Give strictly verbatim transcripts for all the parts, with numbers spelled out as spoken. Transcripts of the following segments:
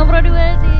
Teman Pro dua di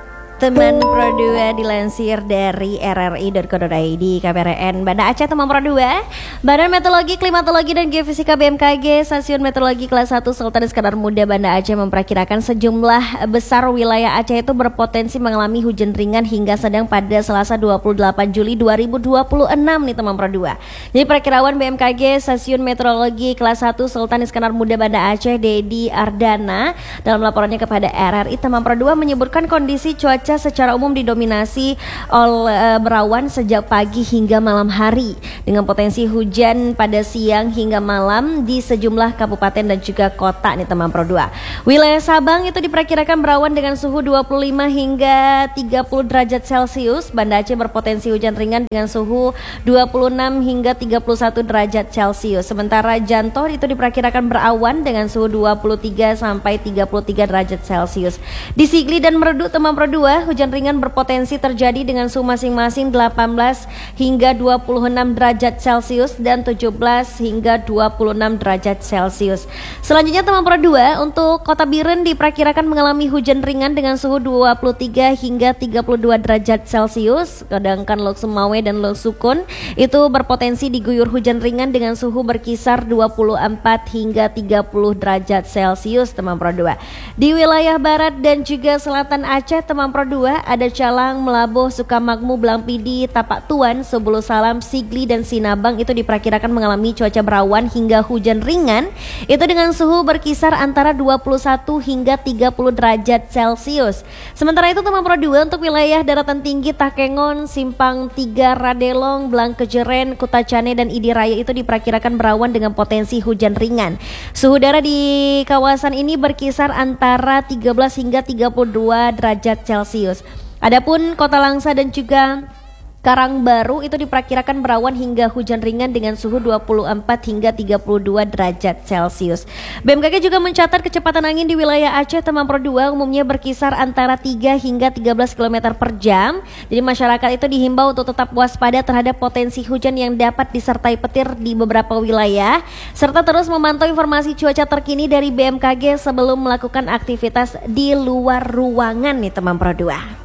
Teman Pro dua dilansir dari r r i dot co dot i d K P R N Banda Aceh. Teman Pro dua, Badan Meteorologi, Klimatologi dan Geofisika B M K G Stasiun Meteorologi Kelas satu Sultan Iskandar Muda Banda Aceh memperkirakan sejumlah besar wilayah Aceh itu berpotensi mengalami hujan ringan hingga sedang pada Selasa dua puluh delapan Juli dua ribu dua puluh enam nih Teman Pro dua. Jadi perkiraan B M K G Stasiun Meteorologi Kelas satu Sultan Iskandar Muda Banda Aceh Dedi Ardana dalam laporannya kepada R R I Teman Pro dua menyebutkan kondisi cuaca secara umum didominasi oleh berawan sejak pagi hingga malam hari dengan potensi hujan pada siang hingga malam di sejumlah kabupaten dan juga kota nih Teman Pro dua. Wilayah Sabang itu diperkirakan berawan dengan suhu dua puluh lima hingga tiga puluh derajat Celcius. Banda Aceh berpotensi hujan ringan dengan suhu dua puluh enam hingga tiga puluh satu derajat Celcius. Sementara Jantor itu diperkirakan berawan dengan suhu dua puluh tiga sampai tiga puluh tiga derajat Celcius. Di Sigli dan Meredu Teman Pro dua, hujan ringan berpotensi terjadi dengan suhu masing-masing delapan belas hingga dua puluh enam derajat Celcius dan tujuh belas hingga dua puluh enam derajat Celcius. Selanjutnya Teman Pro dua, untuk Kota Biren diperkirakan mengalami hujan ringan dengan suhu dua puluh tiga hingga tiga puluh dua derajat Celcius. Sedangkan Lok Sumawe dan Lok Sukun itu berpotensi diguyur hujan ringan dengan suhu berkisar dua puluh empat hingga tiga puluh derajat Celcius Teman Pro dua. Di wilayah barat dan juga selatan Aceh Teman Pro dua ada Calang, Melabuh, Sukamakmur, Blangpidi, Tapak Tuan, Subulu Salam, Sigli dan Sinabang itu diperkirakan mengalami cuaca berawan hingga hujan ringan itu dengan suhu berkisar antara dua puluh satu hingga tiga puluh derajat Celcius. Sementara itu Teman Pro dua, untuk wilayah daratan tinggi Takengon, Simpang tiga, Radelong, Blangkejeren, Kutacane dan Idiraya itu diperkirakan berawan dengan potensi hujan ringan. Suhu udara di kawasan ini berkisar antara tiga belas hingga tiga puluh dua derajat Celcius. Adapun Kota Langsa dan juga Karangbaru itu diperkirakan berawan hingga hujan ringan dengan suhu dua puluh empat hingga tiga puluh dua derajat Celcius. B M K G juga mencatat kecepatan angin di wilayah Aceh Teman Pro dua umumnya berkisar antara tiga hingga tiga belas kilometer per jam. Jadi masyarakat itu dihimbau untuk tetap waspada terhadap potensi hujan yang dapat disertai petir di beberapa wilayah, serta terus memantau informasi cuaca terkini dari B M K G sebelum melakukan aktivitas di luar ruangan nih Teman Pro dua.